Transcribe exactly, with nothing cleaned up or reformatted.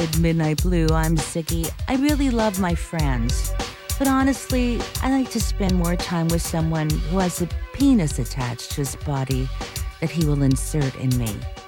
said Midnight Blue, I'm Ziggy. I really love my friends. But honestly, I like to spend more time with someone who has a penis attached to his body that he will insert in me.